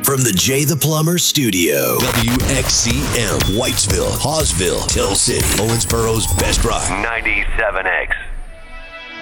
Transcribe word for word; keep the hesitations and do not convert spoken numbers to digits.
from the Jay the Plumber studio. W X C M, Whitesville, Hawesville, Hill City, Owensboro's best rock. ninety-seven X.